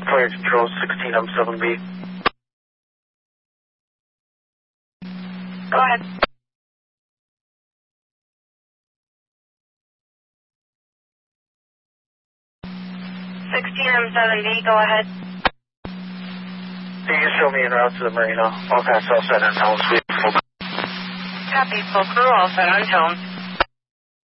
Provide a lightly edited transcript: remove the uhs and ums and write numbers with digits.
Fire Control 16M7B. Go ahead. 16M7B, go ahead. You can show me en route to the marina. All past all set on tone, sweet. Copy, full crew, all set on tone.